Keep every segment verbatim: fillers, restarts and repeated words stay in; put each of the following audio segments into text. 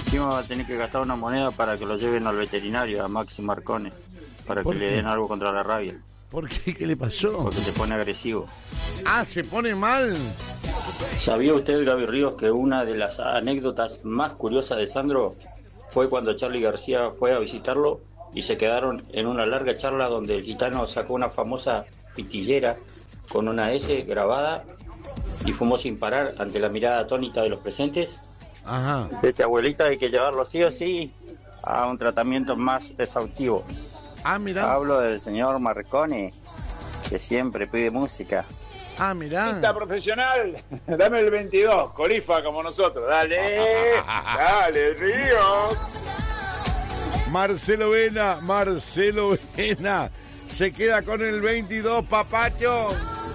Encima va a tener que gastar una moneda para que lo lleven al veterinario, a Maxi Marcone, para que le den algo contra la rabia. ¿Por qué? ¿Qué le pasó? Porque se pone agresivo. Ah, ¿se pone mal? ¿Sabía usted, Gaby Ríos, que una de las anécdotas más curiosas de Sandro fue cuando Charly García fue a visitarlo y se quedaron en una larga charla donde el gitano sacó una famosa pitillera con una S grabada y fumó sin parar ante la mirada atónita de los presentes? Ajá. Este abuelita hay que llevarlo sí o sí a un tratamiento más exhaustivo. Ah, mirá. Hablo del señor Marcone, que siempre pide música. Ah, mirá. Está profesional, dame el veintidós, Colifa como nosotros, dale, dale, Río. Marcelo Vena, Marcelo Vena, se queda con el veintidós, papacho.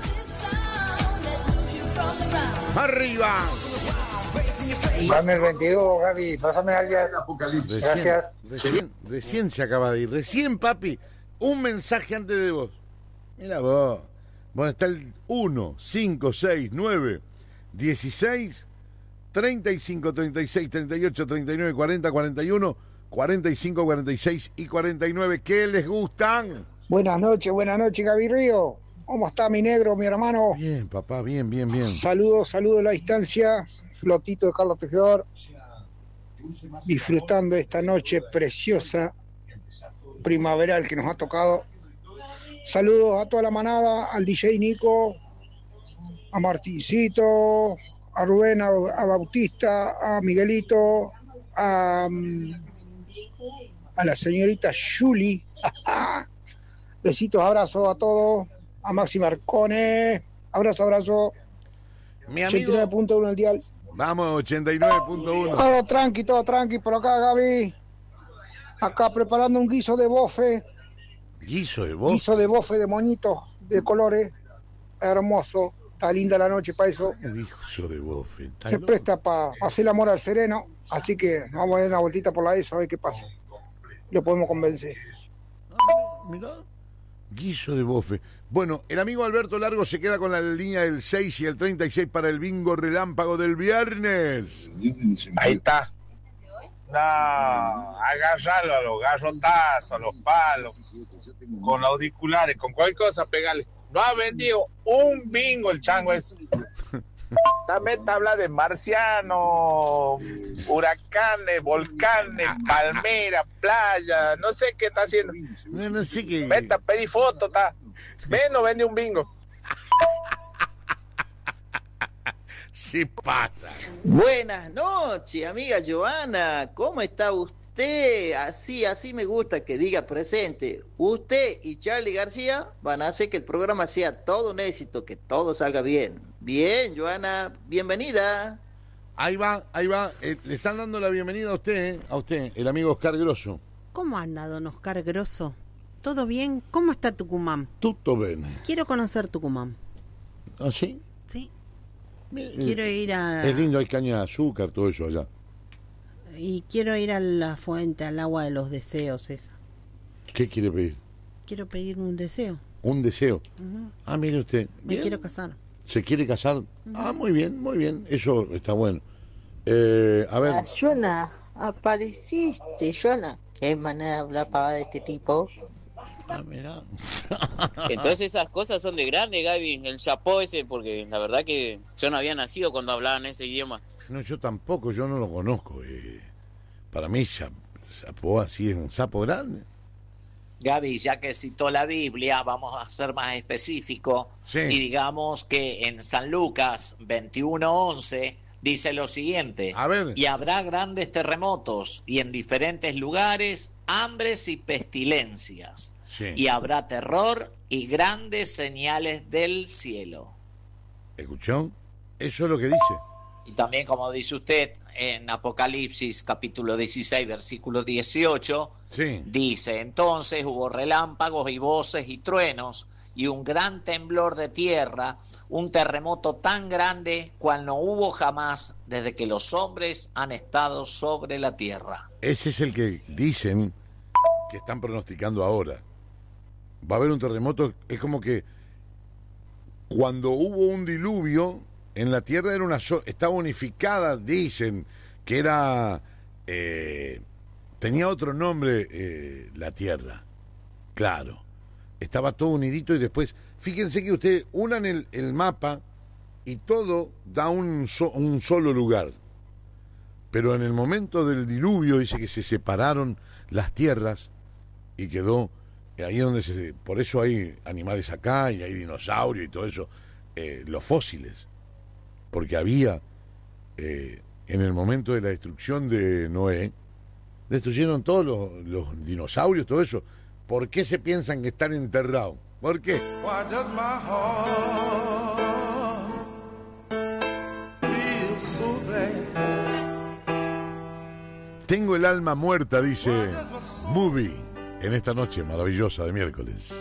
Arriba. Dame el veintidós, Gaby, pásame al día. Recién, Gracias. Recién, recién se acaba de ir. Recién, papi, un mensaje antes de vos. Mira vos. Bueno, está el uno, cinco, seis, nueve, dieciséis, treinta y cinco, treinta y seis, treinta y ocho, treinta y nueve, cuarenta, cuarenta y uno, cuarenta y cinco, cuarenta y seis y cuarenta y nueve. ¿Qué les gustan? Buenas noches, buenas noches, Gaby Río. ¿Cómo está mi negro, mi hermano? Bien, papá, bien, bien, bien. Saludos, saludos a la distancia. Flotito de Carlos Tejedor. Disfrutando esta noche preciosa, primaveral que nos ha tocado. Saludos a toda la manada, al D J Nico, a Martincito, a Rubén, a, a Bautista, a Miguelito, a, a la señorita Julie. Besitos, abrazos a todos. A Maxi Marcone, abrazo, abrazo. Mi amigo. ochenta y nueve punto uno el dial. Vamos, ochenta y nueve punto uno. Todo tranqui, todo tranqui por acá, Gaby. Acá preparando un guiso de bofe. Guiso de bofe. Guiso de bofe de moñitos, de colores. Hermoso. Está linda la noche para eso. Un guiso de bofe. Se loco. Presta para pa hacer el amor al sereno. Así que vamos a dar una vueltita por la ESO a ver qué pasa. Lo podemos convencer. Ah, mirá. Guiso de bofe. Bueno, el amigo Alberto Largo se queda con la línea del seis y el treinta y seis para el bingo relámpago del viernes. Ahí está. No, agarralo a los garrotazos, a los palos, con auriculares, con cualquier cosa, pegale. No ha vendido un bingo el chango ese. También te habla de marciano, huracanes, volcanes, palmeras, playa, no sé qué está haciendo. No, no sé qué. Vete a pedir fotos, está. Ven, no vende un bingo. Sí pasa. Buenas noches, amiga Joana. ¿Cómo está usted? Así, así me gusta que diga presente. Usted y Charly García van a hacer que el programa sea todo un éxito, que todo salga bien. Bien, Joana, bienvenida. Ahí va, ahí va. Eh, le están dando la bienvenida a usted, ¿eh? A usted, el amigo Oscar Grosso. ¿Cómo anda, don Oscar Grosso? ¿Todo bien? ¿Cómo está Tucumán? Tutto bene. Quiero conocer Tucumán. ¿Ah, sí? Sí. Eh, Quiero ir a... Es lindo, hay caña de azúcar, todo eso allá. Y quiero ir a la fuente, al agua de los deseos esa. ¿Qué quiere pedir? Quiero pedir un deseo. Un deseo. Uh-huh. Ah, mire usted. Me Bien. quiero casar. ¿Se quiere casar? Uh-huh. Ah, muy bien, muy bien. Eso está bueno. Eh, a ver. Ah, Joana, apareciste, Joana. ¿Qué manera de hablar pavada de este tipo? Ah, mirá. Entonces esas cosas son de grande, Gaby, el chapó ese, porque la verdad que yo no había nacido cuando hablaban ese idioma. No, yo tampoco, yo no lo conozco. Eh. Para mí, chapó así es un sapo grande. Gaby, ya que citó la Biblia, vamos a ser más específicos. Sí. Y digamos que en San Lucas veintiuno once dice lo siguiente: a ver. Y habrá grandes terremotos y en diferentes lugares hambres y pestilencias. Sí. Y habrá terror y grandes señales del cielo. ¿Escuchó? Eso es lo que dice. Y también, como dice usted, en Apocalipsis capítulo dieciséis, versículo dieciocho, sí. Dice: entonces hubo relámpagos y voces y truenos y un gran temblor de tierra, un terremoto tan grande cual no hubo jamás desde que los hombres han estado sobre la tierra. Ese es el que dicen que están pronosticando ahora. Va a haber un terremoto, es como que cuando hubo un diluvio en la tierra era una so- estaba unificada, dicen que era eh, tenía otro nombre eh, la Tierra, claro, estaba todo unidito y después, fíjense que ustedes unan el, el mapa y todo da un, so, un solo lugar, pero en el momento del diluvio dice que se separaron las tierras y quedó ahí donde se... Por eso hay animales acá y hay dinosaurios y todo eso, eh, los fósiles, porque había eh, en el momento de la destrucción de Noé, destruyeron todos los, los dinosaurios, todo eso. ¿Por qué se piensan que están enterrados? ¿Por qué? Tengo el alma muerta, dice Movie, en esta noche maravillosa de miércoles.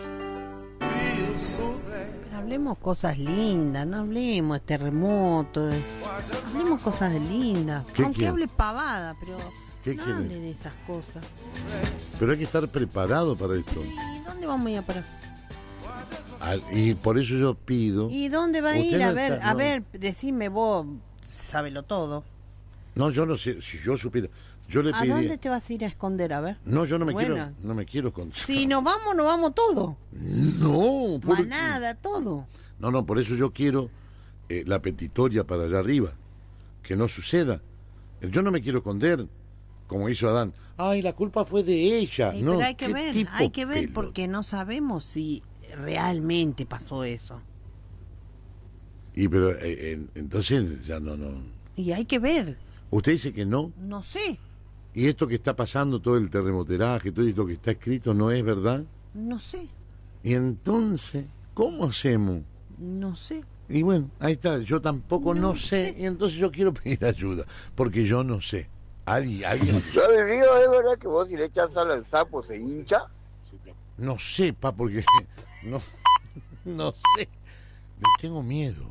Pero hablemos cosas lindas, no hablemos de terremotos, hablemos cosas de lindas. Aunque quiere? hable pavada, pero ¿Qué no quiere? hable de esas cosas. Pero hay que estar preparado para esto. ¿Y dónde vamos a ir a parar? Al- y por eso yo pido... ¿Y dónde va a Usted ir? no A ver, está- a no. ver, decime vos, sábelo todo. No, yo no sé, si yo supiera... Yo le ¿A pedí... dónde te vas a ir a esconder? A ver. No, yo no me Bueno. quiero... No me quiero con... Si nos vamos, nos vamos todo. No, por... Manada, todo. No, no, por eso yo quiero eh, la petitoria para allá arriba. Que no suceda. Yo no me quiero esconder, como hizo Adán. Ay, la culpa fue de ella. Sí, no, pero hay que ¿qué ver, tipo hay que ver, pelo? porque no sabemos si realmente pasó eso. Y pero, eh, eh, entonces, ya no, no. Y hay que ver, Usted dice que no. no sé, Y esto que está pasando, todo el terremoteraje, todo esto que está escrito, ¿no es verdad? no sé, Y entonces, ¿cómo hacemos? no sé. Y bueno, ahí está, yo tampoco no, No sé, sé. y entonces yo quiero pedir ayuda, porque yo no sé. ¿Alguien? alguien ¿Gaby Río, es verdad que vos si le echas sal al sapo se hincha? no sepa, porque no, no sé. Le tengo miedo.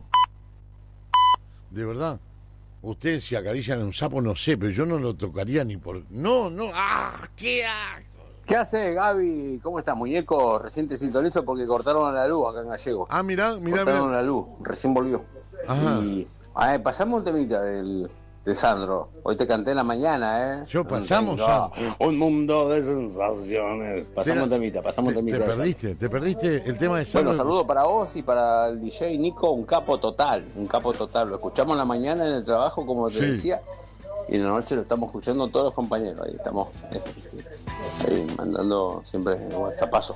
De verdad. Ustedes si acarician a un sapo, no sé, pero yo no lo tocaría ni por... No, no, ¡ah! ¡Qué asco! ¿Qué hace, Gaby? ¿Cómo estás, muñeco? Recién te sintonizo porque cortaron la luz acá en Gallego. Ah, mirá, mirá, cortaron mirá. la luz, recién volvió. Ajá. Y a ver, pasamos un temita del, de Sandro. Hoy te canté en la mañana, ¿eh? Yo pasamos, Tengo Sandro. un mundo de sensaciones. Pasamos un Te- temita, pasamos un Te, temita. te de Sandro. perdiste, te perdiste el tema de Sandro. Bueno, saludo para vos y para el D J Nico, un capo total, un capo total. Lo escuchamos en la mañana en el trabajo, como te Sí. decía, y en la noche lo estamos escuchando todos los compañeros. Ahí estamos eh, ahí mandando siempre WhatsAppazo.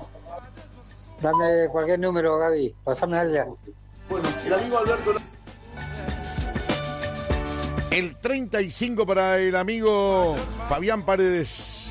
Dame cualquier número, Gaby. Pásame allá. Bueno, el amigo Alberto. El treinta y cinco para el amigo Fabián Paredes.